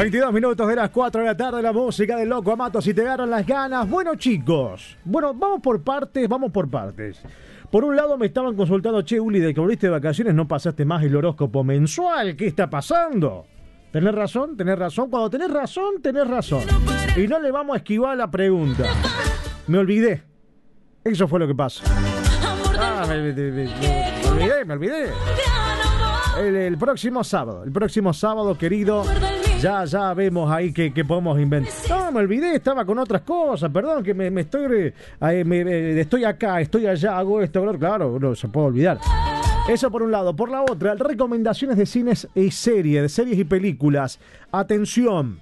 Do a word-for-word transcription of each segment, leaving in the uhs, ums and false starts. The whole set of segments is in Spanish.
veintidós minutos de las cuatro de la tarde, la música del Loco Amato, si te agarran las ganas. Bueno, chicos, bueno, vamos por partes, vamos por partes. Por un lado me estaban consultando, che, Uli, de que volviste de vacaciones no pasaste más el horóscopo mensual, ¿qué está pasando? ¿Tenés razón? ¿Tenés razón? Cuando tenés razón, tenés razón. Y no le vamos a esquivar la pregunta. Me olvidé. Eso fue lo que pasó. Ah, me, me, me, me, me olvidé, me olvidé. El, el próximo sábado, el próximo sábado, querido, ya, ya vemos ahí que, que podemos inventar. No, me olvidé, estaba con otras cosas, perdón, que me, me estoy, eh, me, me, estoy acá, estoy allá, hago esto, claro, no se puede olvidar. Eso por un lado. Por la otra, recomendaciones de cines y series, de series y películas. Atención.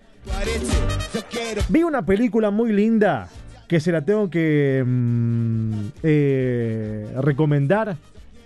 Vi una película muy linda que se la tengo que mmm, eh, recomendar.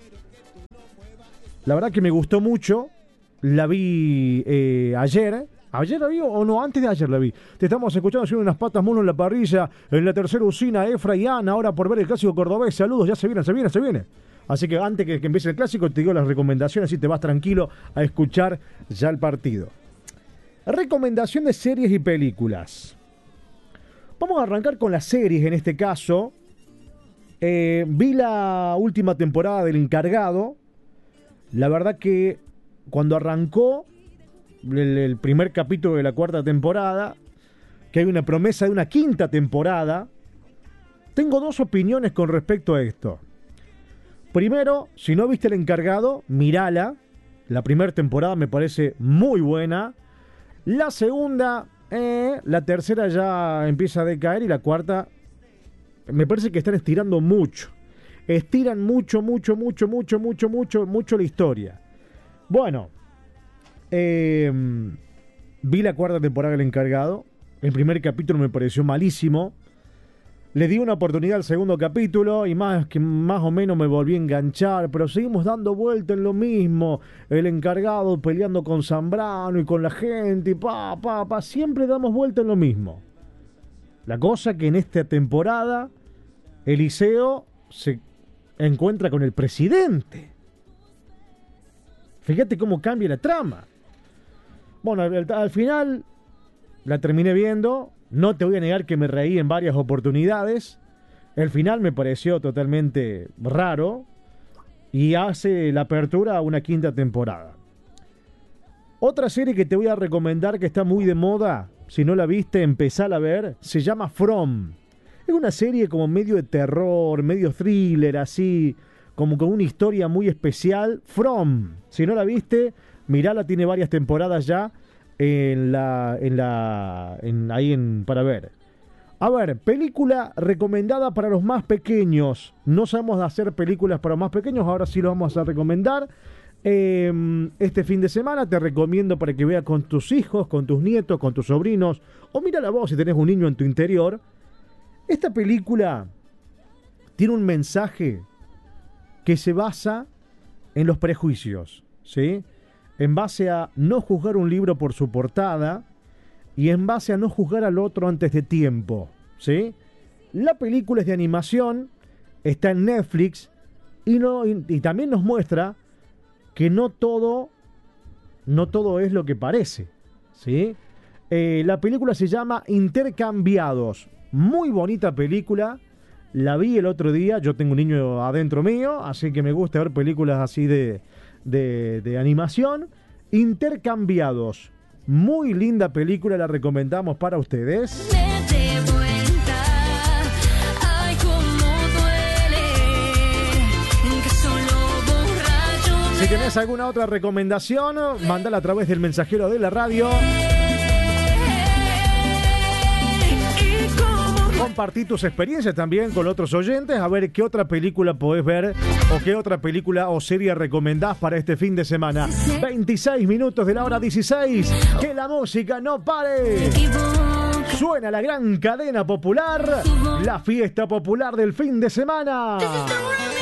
La verdad que me gustó mucho. La vi eh, ayer. ¿Ayer la vi o no? Antes de ayer la vi. Te estamos escuchando haciendo unas patas mono en la parrilla. En la tercera usina, Efra y Ana. Ahora por ver el clásico cordobés. Saludos, ya se viene, se viene, se viene. Así que antes que, que empiece el clásico, te digo las recomendaciones y te vas tranquilo a escuchar ya el partido. Recomendación de series y películas. Vamos a arrancar con las series en este caso. Eh, vi la última temporada del Encargado. La verdad que cuando arrancó el, el primer capítulo de la cuarta temporada, que hay una promesa de una quinta temporada, tengo dos opiniones con respecto a esto. Primero, si no viste El Encargado, mírala. La primera temporada me parece muy buena. La segunda, eh, la tercera ya empieza a decaer y la cuarta me parece que están estirando mucho. Estiran mucho, mucho, mucho, mucho, mucho, mucho, mucho la historia. Bueno, eh, vi la cuarta temporada del Encargado. El primer capítulo me pareció malísimo. Le di una oportunidad al segundo capítulo y más que más o menos me volví a enganchar, pero seguimos dando vuelta en lo mismo. El Encargado peleando con Zambrano y con la gente, y pa, pa, pa, siempre damos vuelta en lo mismo. La cosa que en esta temporada Eliseo se encuentra con el presidente. Fíjate cómo cambia la trama. Bueno, al, al final la terminé viendo. No te voy a negar que me reí en varias oportunidades. El final me pareció totalmente raro y hace la apertura a una quinta temporada. Otra serie que te voy a recomendar que está muy de moda, si no la viste, empezala a ver, se llama From. Es una serie como medio de terror, medio thriller, así, como con una historia muy especial. From, si no la viste, mirala, tiene varias temporadas ya. En la, en la, en, ahí en, para ver. A ver, película recomendada para los más pequeños. No sabemos hacer películas para los más pequeños, ahora sí lo vamos a recomendar. Eh, este fin de semana te recomiendo para que veas con tus hijos, con tus nietos, con tus sobrinos, o mírala vos si tenés un niño en tu interior. Esta película tiene un mensaje que se basa en los prejuicios, ¿sí? En base a no juzgar un libro por su portada y en base a no juzgar al otro antes de tiempo, ¿sí? La película es de animación, está en Netflix y, no, y, y también nos muestra que no todo, no todo es lo que parece, ¿sí? Eh, la película se llama Intercambiados. Muy bonita película. La vi el otro día. Yo tengo un niño adentro mío, así que me gusta ver películas así de... De, de animación. Intercambiados, muy linda película, la recomendamos para ustedes. Si tenés alguna otra recomendación, mándala a través del mensajero de la radio. Compartí tus experiencias también con otros oyentes, a ver qué otra película podés ver o qué otra película o serie recomendás para este fin de semana. veintiséis minutos de la hora dieciséis, que la música no pare. Suena la gran cadena popular, la fiesta popular del fin de semana.